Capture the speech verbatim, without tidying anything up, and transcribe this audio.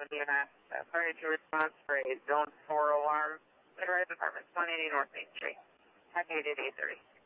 E M S. Uh, Sorry to response for a Zone four alarm. Federal Department, one eighty North Main Street. Activated eight thirty.